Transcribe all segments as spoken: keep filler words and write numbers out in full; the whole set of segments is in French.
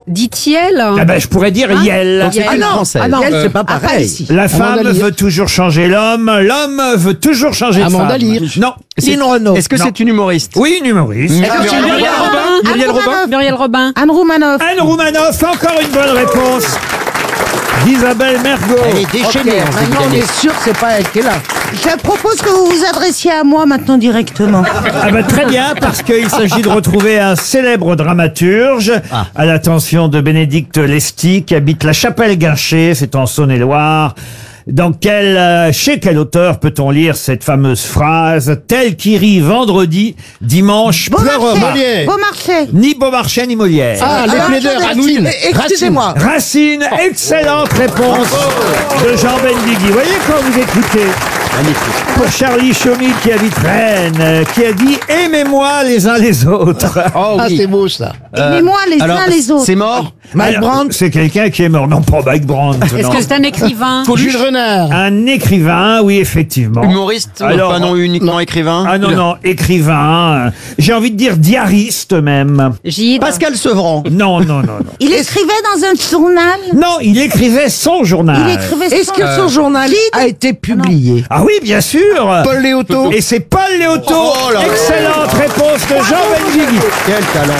Dit-il Ah ben, je pourrais dire Hein Yel. Donc, c'est Ah une non, française. ah non, Yel, euh, c'est pas ah, pareil. ici. La femme Amanda Lear. veut toujours changer l'homme, l'homme veut toujours changer de Amanda femme. Lear. Non. Lynn Renault. Est-ce que Non. c'est une humoriste? Oui, une humoriste. Est-ce que c'est Muriel Robin? Muriel Robin? Muriel Robin. Anne Roumanoff. Anne Roumanoff, encore une bonne réponse d'Isabelle Mergo. Elle est déchaînée. Ok, en ce maintenant début on d'année. est sûr que c'est pas elle qui est là. Je propose que vous vous adressiez à moi maintenant directement. Ah ben, très bien, parce qu'il s'agit de retrouver un célèbre dramaturge à l'attention de Bénédicte Lesty, qui habite la Chapelle-Guinché, c'est en Saône-et-Loire. Dans quel, euh, chez quel auteur peut-on lire cette fameuse phrase « Tel qui rit vendredi, dimanche pleurera ». Beaumarchais. Beaumarchais. Ni Beaumarchais ni Molière. Ah, les Alors, plaideurs, attendez, Racine. excusez-moi. Racine, excellente réponse de Jean Benguigui. Vous voyez quand vous écoutez. Pour Charlie Chaumy qui habite Rennes, euh, qui a dit « Aimez-moi les uns les autres Oh Ah, oui. c'est beau ça. Aimez-moi les Alors, uns les autres. c'est mort? » Mike Alors, Brandt. c'est quelqu'un qui est mort. Non, pas Mike Brandt. Est-ce non. que c'est un écrivain? Jules Renard. Un écrivain, oui, effectivement. Humoriste? Alors, pas non uniquement écrivain? Ah non, non, écrivain. J'ai envie de dire diariste même. Gide. Pascal Sevran. Non, non, non, non. Il écrivait dans un journal. Non, il écrivait son journal. Il écrivait Est-ce que Euh, son journal a été publié? Ah oui, bien sûr. Paul Léoto. Et c'est Paul Léoto. Oh là là. Excellente réponse de Jean Benguigui. Quel talent.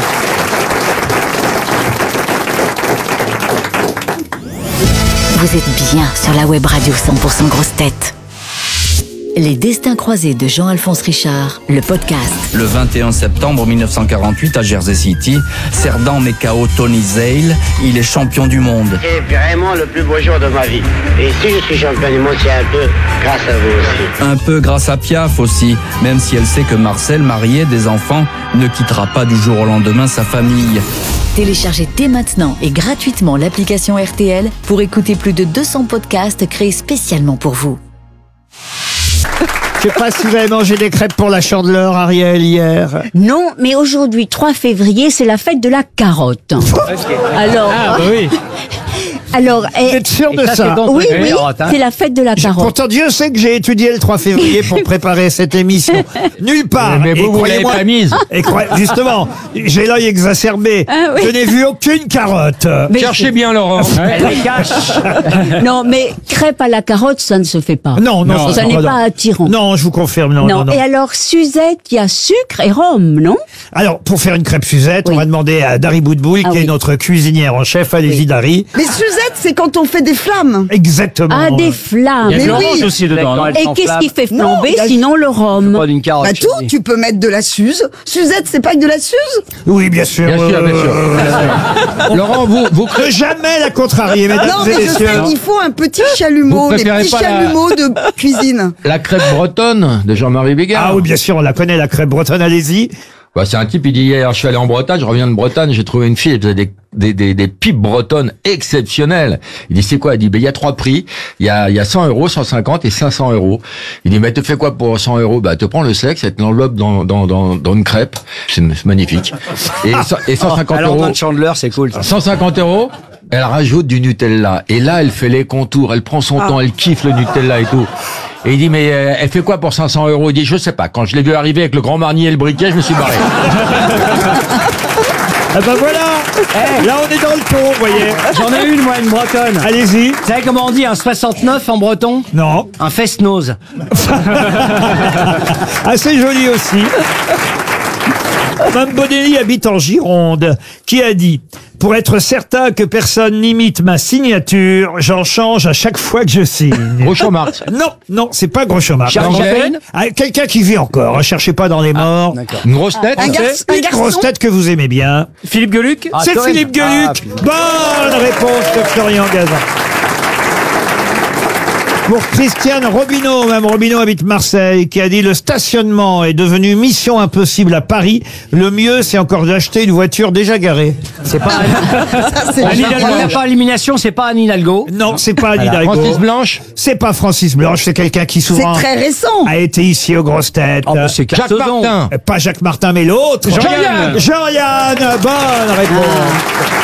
Vous êtes bien sur la web radio cent pour cent grosse tête. Les destins croisés de Jean-Alphonse Richard, le podcast. Le vingt et un septembre mille neuf cent quarante-huit à Jersey City, Cerdan met K O Tony Zale, il est champion du monde. C'est vraiment le plus beau jour de ma vie. Et si je suis champion du monde, c'est un peu grâce à vous aussi. Un peu grâce à Piaf aussi, même si elle sait que Marcel, marié, des enfants, ne quittera pas du jour au lendemain sa famille. Téléchargez dès maintenant et gratuitement l'application R T L pour écouter plus de deux cents podcasts créés spécialement pour vous. Je sais pas si vous avez mangé des crêpes pour la Chandeleur, Ariel, hier. Non, mais aujourd'hui, trois février, c'est la fête de la carotte. Alors, Ah, bah oui. alors, Vous eh, êtes sûr de ça, ça, c'est ton oui, préféré, oui, carotte, hein. c'est la fête de la carotte. Pourtant, Dieu sait que j'ai étudié le trois février pour préparer cette émission. Nulle part. Mais Et vous, vous l'avez croyez-moi- pas mise. Et croyez- justement, j'ai l'œil exacerbé. Ah oui. Je n'ai vu aucune carotte. Mais Cherchez bien, Laurent. Elle les cache. non, mais crêpe à la carotte, ça ne se fait pas. Non, non, Non, ça n'est non. pas attirant. Non, je vous confirme, non, non, Non. non. Et alors, Suzette, il y a sucre et rhum, non? Alors, pour faire une crêpe Suzette, Oui. on va demander à Dari Boudboul, Ah qui est oui. notre cuisinière en chef. Allez-y, Oui. Dari. Mais Suzette, c'est quand on fait des flammes. Exactement. Ah, des flammes. Il y a Mais de l'orange oui. aussi dedans, non? Et qu'est-ce qui fait Non, flamber il y a- sinon le rhum? Pas d'une carotte. Bah tout, tu peux mettre de la Suze. Suzette, c'est pas que de la Suze. Oui, bien sûr. Bien sûr, bien sûr. Euh, Laurent, vous, vous, Ne jamais la contrarier, mesdames Non, et mais je messieurs. sais qu'il faut un petit chalumeau, Vous des préférez petits pas la- chalumeaux de cuisine. la crêpe bretonne de Jean-Marie Bigard. Ah oui, bien sûr, on la connaît, la crêpe bretonne, allez-y. Bah, c'est un type, il dit hier, je suis allé en Bretagne, je reviens de Bretagne, j'ai trouvé une fille, elle faisait des, des, des, des pipes bretonnes exceptionnelles. Il dit, c'est quoi? Il dit, ben, il y a trois prix. Il y a, il y a cent euros, cent cinquante et cinq cents euros. Il dit, mais tu fais quoi pour cent euros? Bah, te prends le sexe, et te l'enveloppe dans, dans, dans, dans une crêpe. C'est c'est magnifique. Et, cent- et cent cinquante euros. Chandler, c'est cool. cent cinquante euros, elle rajoute du Nutella. Et là, elle fait les contours, elle prend son temps, elle kiffe le Nutella et tout. Et il dit, mais euh, elle fait quoi pour cinq cents euros? Il dit, je sais pas. Quand je l'ai vu arriver avec le grand marnier et le briquet, je me suis barré. Ah ben voilà. Là, on est dans le ton, vous voyez. J'en ai une, moi, une bretonne. Allez-y. Vous savez comment on dit un soixante-neuf en breton? Non. Un fest-nose. Assez joli aussi. Mme Bonelli habite en Gironde, qui a dit « Pour être certain que personne n'imite ma signature, j'en change à chaque fois que je signe. » Groucho Marx. Non, non, c'est pas Groucho Marx. Charles Non. Chaplin. Ah, quelqu'un qui vit encore, hein, cherchez pas dans les morts. Une grosse tête. Un, garçon, un Une garçon. grosse tête que vous aimez bien. Philippe Gueluc? C'est Toen. Philippe Gueluc. Bonne réponse de Florian Gazan. Pour Christiane Robineau, même Robineau habite Marseille, qui a dit « Le stationnement est devenu mission impossible à Paris. Le mieux, c'est encore d'acheter une voiture déjà garée. C'est pas Ça, c'est Anne génial. Hidalgo. La par élimination, c'est pas Anne Hidalgo. » Non, c'est pas Anne Hidalgo. Francis Blanche. C'est pas Francis Blanche, c'est quelqu'un qui C'est souvent très récent. a été ici aux grosses têtes. Oh, bah, c'est Jacques Cartezon. Martin. Euh, Pas Jacques Martin, mais l'autre. Jean-Yann. Jean-Yann, bonne réponse.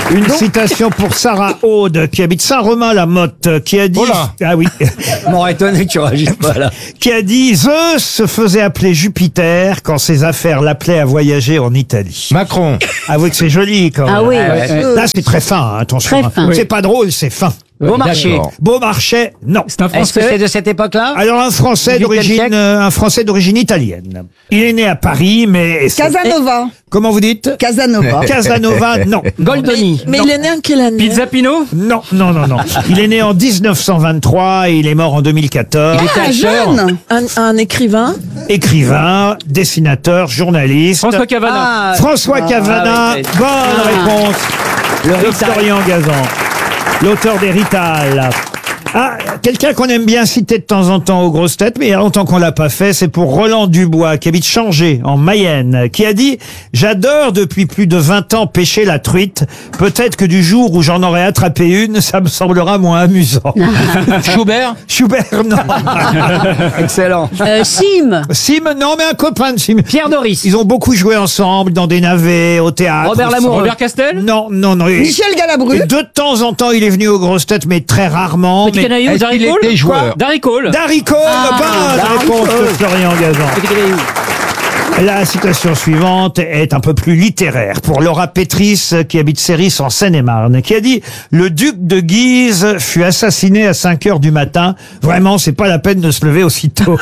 Une citation pour Sarah Aude, qui habite Saint-Romain-la-Motte, qui a dit... Oh là. Ah oui. M'aurait étonné que tu réagisses pas là. Qui a dit « Zeus se faisait appeler Jupiter quand ses affaires l'appelaient à voyager en Italie. » Macron. Avouez que c'est joli quand même. Ah oui. Là, c'est très fin, hein, attention. Très fin. C'est pas drôle, c'est fin. Beaumarchais. D'accord. Beaumarchais, non. C'est un Est-ce que c'est de cette époque-là? Alors un Français Du d'origine, siècle euh, un Français d'origine italienne. Il est né à Paris, mais c'est- Casanova. comment vous dites Casanova. Casanova, non. Goldoni. Mais il est né en quelle année? Pizza Pino. Non, non, non, non. Il est né en dix-neuf cent vingt-trois et il est mort en deux mille quatorze. Ah, jeune. Un, un écrivain? Écrivain, dessinateur, journaliste. François Cavana. Ah, François Cavana, Ah, oui. bonne réponse Le de Rital. Florian Gazan, l'auteur des Rital. Ah, quelqu'un qu'on aime bien citer de temps en temps aux grosses têtes, mais il y a longtemps qu'on l'a pas fait, c'est pour Roland Dubois, qui habite Changé, en Mayenne, qui a dit « J'adore depuis plus de vingt ans pêcher la truite. Peut-être que du jour où j'en aurai attrapé une, ça me semblera moins amusant. » Schubert. Schubert, non. Excellent. Euh, Sim. Sim, non, mais un copain de Sim. Pierre Doris. Ils ont beaucoup joué ensemble dans des navets, au théâtre. Robert aussi. Lamoureux. Robert Castel. Non, non, non. Et- Michel Galabru. et de temps en temps, il est venu aux grosses têtes, mais très rarement. Petit Mais... Canaillou. Est-ce Darry qu'il Cole. était joueur? Darry Cole. Darry Cole, Ah, bonne Darry réponse Cole. de Florian Gazan. Petit Canaillou. La citation suivante est un peu plus littéraire pour Laura Pétris, qui habite Céris en Seine-et-Marne, qui a dit « Le duc de Guise fut assassiné à cinq heures du matin. Vraiment, c'est pas la peine de se lever aussitôt.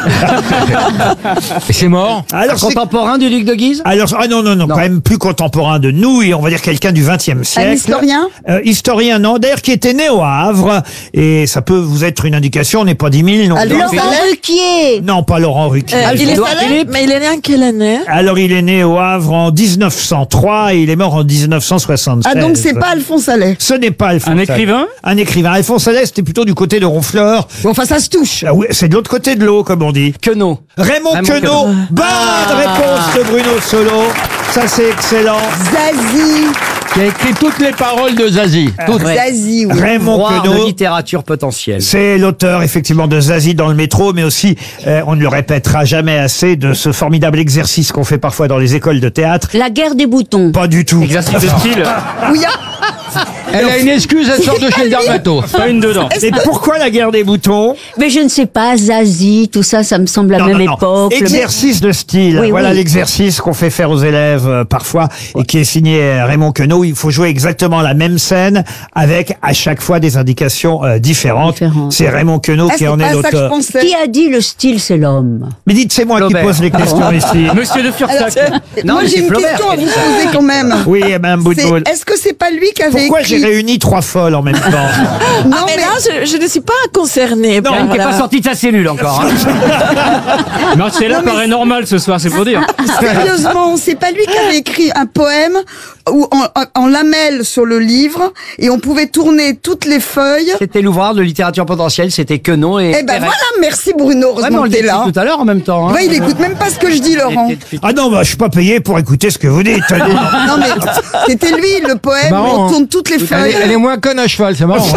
Et c'est mort. » Alors, c'est- Contemporain du duc de Guise. alors, ah non, non, non, Non. quand même plus contemporain de nous, et on va dire quelqu'un du vingtième siècle. historien Euh, Historien, non, d'ailleurs, qui était né au Havre, et ça peut vous être une indication, on n'est pas dix mille non plus. Laurent Ruquier. Non, pas Laurent Ruquier. Euh, il est Édouard célèbre, Philippe. mais il est né en quelle année? Alors, il est né au Havre en dix-neuf cent trois et il est mort en dix-neuf cent soixante-seize. Ah, donc c'est pas Alphonse Allais. Ce n'est pas Alphonse Un Allais. écrivain. Un écrivain. Alphonse Allais, c'était plutôt du côté de Ronfleur. Bon, enfin, ça se touche. Ah oui, c'est de l'autre côté de l'eau, comme on dit. Queneau. Raymond, Raymond Queneau. Queneau. Bonne réponse de Bruno Solo. Ça, c'est excellent. Zazie. Qui a écrit toutes les paroles de Zazie. Toutes. Ouais. Zazie, oui. Raymond Roi de Queneau. littérature potentielle. C'est l'auteur, effectivement, de Zazie dans le métro, mais aussi, euh, on ne le répétera jamais assez, de ce formidable exercice qu'on fait parfois dans les écoles de théâtre. La guerre des boutons. Pas du tout. Exercice de style. Oui, ah, Elle a une excuse, elle sort de chez le dermato. Pas une dedans. Mais pourquoi la guerre des boutons? Mais je ne sais pas, Zazie, tout ça, ça me semble la Non, même non, non. époque. Le- Exercice de style. Oui, voilà oui. l'exercice qu'on fait faire aux élèves euh, parfois et qui est signé euh, Raymond Queneau. Il faut jouer exactement la même scène avec à chaque fois des indications euh, différentes. Différentes. C'est Raymond Queneau ah, qui c'est en est pas ça que je l'auteur. pensais. Qui a dit le style, c'est l'homme? Mais dites, c'est moi Flaubert. qui pose les questions ici. Monsieur de Alors, Fursac. Non, moi, mais j'ai c'est une Flaubert question à qui vous a dit ça. poser quand même. Oui, Mme Boutboul. C'est- Est-ce que c'est pas lui qui avait Pourquoi écrit... j'ai réuni trois folles en même temps? Non, Ah, mais là, je, je ne suis pas concernée. Il y a une qui n'est Voilà. pas sortie de sa cellule encore. Hein. Marcella Non, mais- paraît normal ce soir, c'est pour dire. Sérieusement, c'est pas lui qui avait écrit un poème où en, en lamelles sur le livre et on pouvait tourner toutes les feuilles. C'était l'ouvrage de littérature potentielle, c'était Queneau et. Eh ben Perret. voilà, merci Bruno, Ouais, mais heureusement on que le t'es dit là. tout à l'heure en même temps. Hein. Ouais, il écoute même pas ce que je dis, Laurent. Ah non, bah, je suis pas payé pour écouter ce que vous dites. Non mais c'était lui le poème où Marrant, on hein. tourne toutes les Elle feuilles. est, elle est moins conne à cheval, c'est marrant.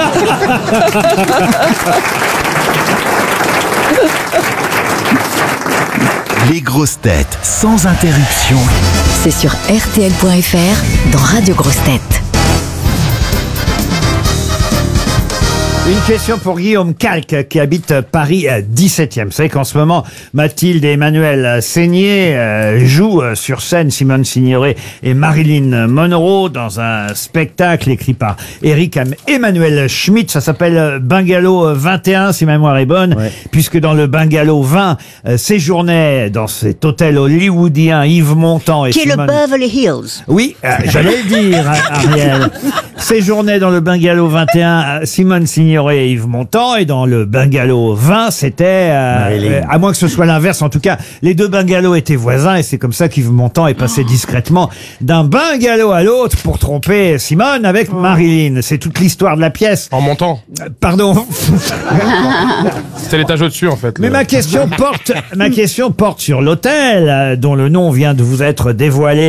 Les grosses têtes sans interruption. C'est sur R T L point F R dans Radio Grosses Têtes. Une question pour Guillaume Calque qui habite Paris dix-septième. Vous savez qu'en ce moment, Mathilde et Emmanuel Seigné euh, jouent euh, sur scène Simone Signoret et Marilyn Monroe dans un spectacle écrit par Eric Am- Emmanuel Schmitt. Ça s'appelle Bungalow vingt et un, si ma mémoire est bonne, puisque dans le Bungalow vingt euh, séjournaient dans cet hôtel hollywoodien Yves Montand et Qui est le Simone... Beverly Hills. Oui, euh, j'allais le dire, hein, Ariel. Séjournaient dans le Bungalow vingt et un, euh, Simone Signoret et Yves Montand, et dans le Bungalow vingt, c'était, euh, euh, à moins que ce soit l'inverse, en tout cas, les deux bungalows étaient voisins, et c'est comme ça qu'Yves Montand est passé discrètement d'un bungalow à l'autre pour tromper Simone avec Marilyn. C'est toute l'histoire de la pièce. En montant. Euh, Pardon. C'était l'étage au-dessus, en fait. Mais le- ma question porte, ma question porte sur l'hôtel, euh, dont le nom vient de vous être dévoilé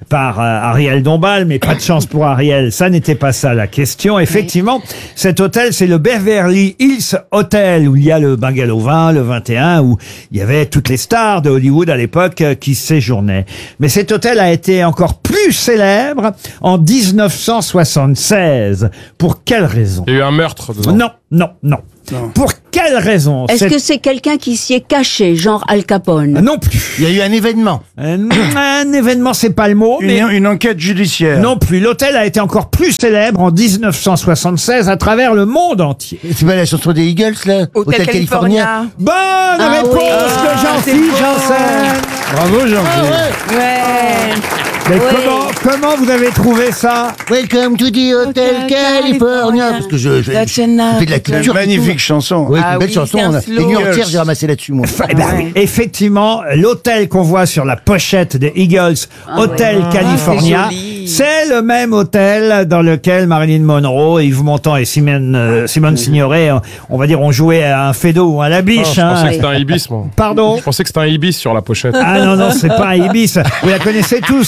par euh, Ariel Dombal, mais pas de chance pour Ariel, ça n'était pas ça la question. Effectivement, cet hôtel, c'est le Beverly Hills Hotel, où il y a le bungalow vingt, le vingt et un, où il y avait toutes les stars de Hollywood à l'époque euh, qui séjournaient. Mais cet hôtel a été encore plus célèbre en dix-neuf cent soixante-seize. Pour quelle raison? Il y a eu un meurtre dedans. Non, non, non. Pour quelle raison? Est-ce cette- que c'est quelqu'un qui s'y est caché, genre Al Capone? Non plus. Il y a eu un événement. Un, un événement, c'est pas le mot, Une, mais une enquête judiciaire. non plus. L'hôtel a été encore plus célèbre en dix-neuf cent soixante-seize à travers le monde entier. C'est pas la chanson des Eagles, là? Hôtel California. Bonne Ah réponse oui. de Ah, c'est Jean-Philippe beau. Janssen. Bravo, jean Ouais. Mais Oui. comment, comment vous avez trouvé ça? Welcome to the Hotel California. Parce que je, je, je, That's je enough. fais de la culture. Magnifique chanson. Oui, Ah une belle oui, chanson. c'est un On a- slow. Une nuit entière, j'ai ramassé là-dessus, moi. Eh ben, oui, effectivement, l'hôtel qu'on voit sur la pochette des Eagles, Hôtel California, c'est joli. c'est le même hôtel dans lequel Marilyn Monroe, Yves Montand et Simone, euh, Simone Signoret, on- on va dire, ont joué à un fédo ou à la Ah, biche. je hein. pensais que c'était un ibis, moi. Pardon? Je pensais que c'était un ibis sur la pochette. Ah non, non, c'est pas un ibis. Vous la connaissez tous,